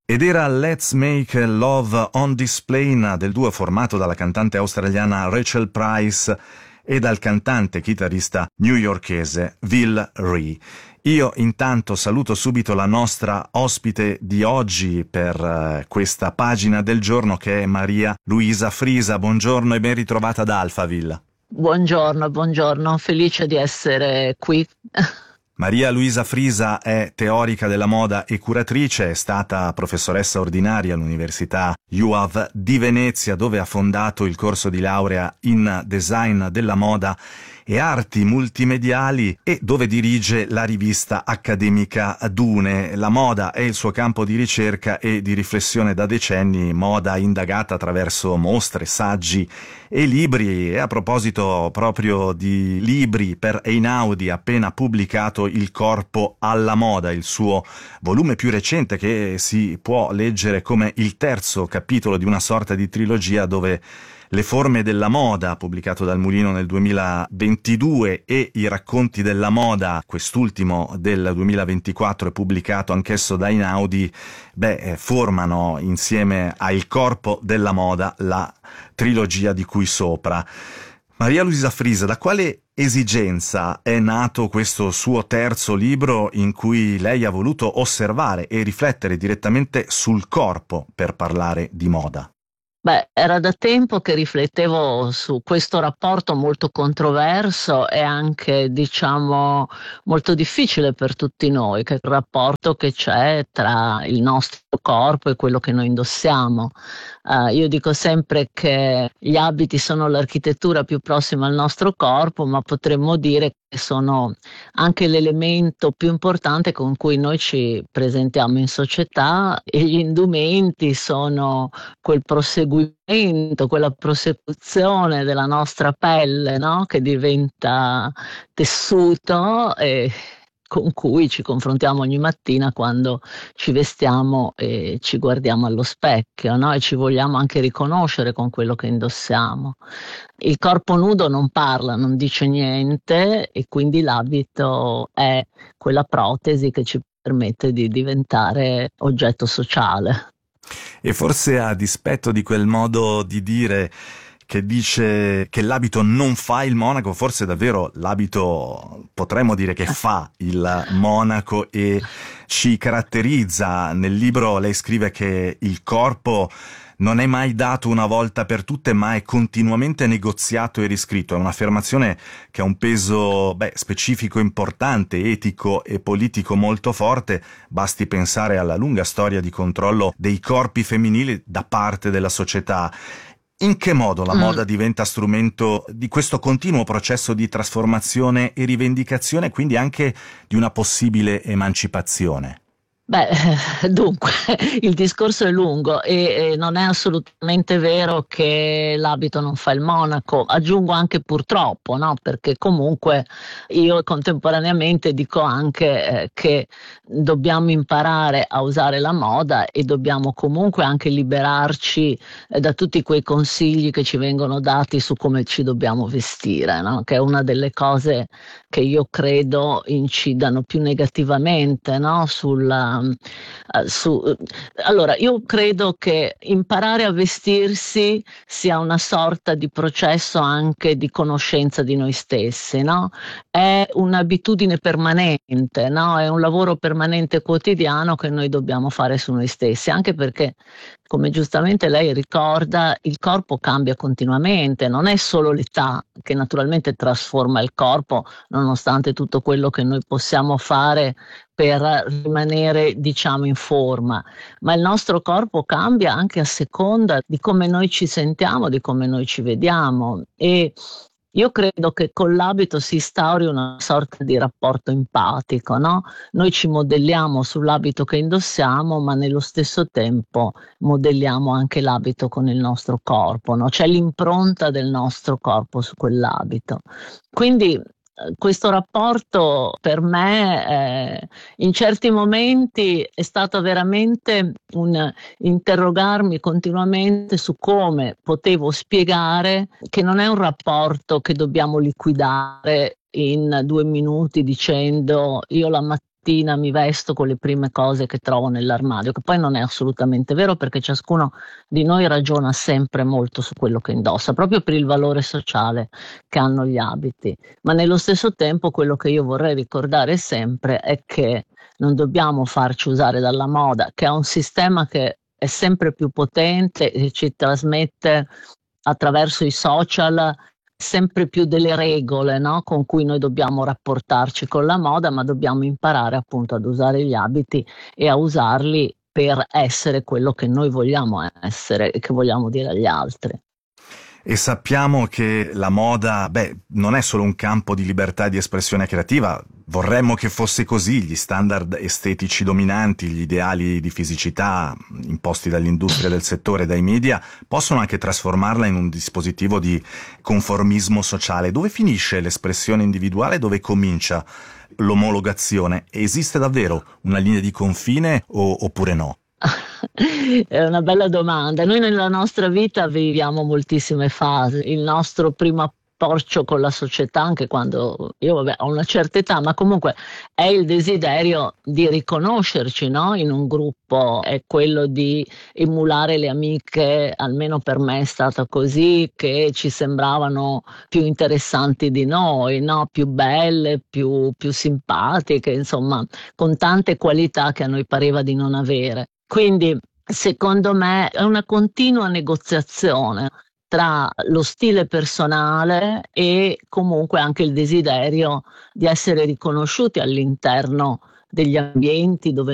Ed era Let's Make Love on This Plane del duo formato dalla cantante australiana Rachel Price e dal cantante chitarrista newyorkese Will Rhee. Io intanto saluto subito la nostra ospite di oggi per questa pagina del giorno, che è Maria Luisa Frisa. Buongiorno e ben ritrovata da Alphaville. Buongiorno, felice di essere qui. Maria Luisa Frisa è teorica della moda e curatrice, è stata professoressa ordinaria all'Università UAV di Venezia, dove ha fondato il corso di laurea in design della moda e arti multimediali e dove dirige la rivista accademica Dune. La moda è il suo campo di ricerca e di riflessione da decenni, moda indagata attraverso mostre, saggi e libri. E a proposito proprio di libri, per Einaudi ha appena pubblicato Il corpo alla moda, il suo volume più recente, che si può leggere come il terzo capitolo di una sorta di trilogia dove Le forme della moda, pubblicato dal Mulino nel 2022, e I racconti della moda, quest'ultimo del 2024 e pubblicato anch'esso da Einaudi, formano insieme a Il corpo della moda la trilogia di cui sopra. Maria Luisa Frisa, da quale esigenza è nato questo suo terzo libro in cui lei ha voluto osservare e riflettere direttamente sul corpo per parlare di moda? Era da tempo che riflettevo su questo rapporto molto controverso e anche, molto difficile per tutti noi, che è il rapporto che c'è tra il nostro corpo e quello che noi indossiamo. Io dico sempre che gli abiti sono l'architettura più prossima al nostro corpo, ma potremmo dire che sono anche l'elemento più importante con cui noi ci presentiamo in società, e gli indumenti sono quel proseguimento, quella prosecuzione della nostra pelle, no? Che diventa tessuto e con cui ci confrontiamo ogni mattina quando ci vestiamo e ci guardiamo allo specchio, no? E ci vogliamo anche riconoscere con quello che indossiamo. Il corpo nudo non parla, non dice niente, e quindi l'abito è quella protesi che ci permette di diventare oggetto sociale. E forse, a dispetto di quel modo di dire che dice che l'abito non fa il monaco, forse davvero l'abito potremmo dire che fa il monaco e ci caratterizza. Nel libro lei scrive che il corpo non è mai dato una volta per tutte, ma è continuamente negoziato e riscritto. È un'affermazione che ha un peso specifico, importante, etico e politico molto forte. Basti pensare alla lunga storia di controllo dei corpi femminili da parte della società. In che modo la moda diventa strumento di questo continuo processo di trasformazione e rivendicazione, quindi anche di una possibile emancipazione? Dunque, il discorso è lungo e non è assolutamente vero che l'abito non fa il monaco. Aggiungo anche purtroppo, no? Perché comunque io contemporaneamente dico anche che dobbiamo imparare a usare la moda e dobbiamo comunque anche liberarci da tutti quei consigli che ci vengono dati su come ci dobbiamo vestire, no? Che è una delle cose che io credo incidano più negativamente, no? Allora, io credo che imparare a vestirsi sia una sorta di processo anche di conoscenza di noi stessi, no? È un'abitudine permanente, no? È un lavoro permanente quotidiano che noi dobbiamo fare su noi stessi, anche perché, come giustamente lei ricorda, il corpo cambia continuamente, non è solo l'età che naturalmente trasforma il corpo, nonostante tutto quello che noi possiamo fare per rimanere, in forma, ma il nostro corpo cambia anche a seconda di come noi ci sentiamo, di come noi ci vediamo, e io credo che con l'abito si instauri una sorta di rapporto empatico, no? Noi ci modelliamo sull'abito che indossiamo, ma nello stesso tempo modelliamo anche l'abito con il nostro corpo, no? C'è l'impronta del nostro corpo su quell'abito. Quindi questo rapporto per me in certi momenti è stato veramente un interrogarmi continuamente su come potevo spiegare che non è un rapporto che dobbiamo liquidare in 2 minuti dicendo io la mattina mattina mi vesto con le prime cose che trovo nell'armadio, che poi non è assolutamente vero, perché ciascuno di noi ragiona sempre molto su quello che indossa, proprio per il valore sociale che hanno gli abiti. Ma nello stesso tempo quello che io vorrei ricordare sempre è che non dobbiamo farci usare dalla moda, che è un sistema che è sempre più potente e ci trasmette attraverso i social sempre più delle regole, no? Con cui noi dobbiamo rapportarci con la moda, ma dobbiamo imparare appunto ad usare gli abiti e a usarli per essere quello che noi vogliamo essere e che vogliamo dire agli altri. E sappiamo che la moda, non è solo un campo di libertà di espressione creativa. Vorremmo che fosse così. Gli standard estetici dominanti, gli ideali di fisicità imposti dall'industria del settore e dai media possono anche trasformarla in un dispositivo di conformismo sociale. Dove finisce l'espressione individuale? Dove comincia l'omologazione? Esiste davvero una linea di confine oppure no? È una bella domanda. Noi nella nostra vita viviamo moltissime fasi. Il nostro primo approccio con la società, anche quando io ho una certa età, ma comunque è il desiderio di riconoscerci, no? In un gruppo, è quello di emulare le amiche, almeno per me è stato così, che ci sembravano più interessanti di noi, no? Più belle, più simpatiche, insomma, con tante qualità che a noi pareva di non avere. Quindi, secondo me, è una continua negoziazione tra lo stile personale e comunque anche il desiderio di essere riconosciuti all'interno degli ambienti dove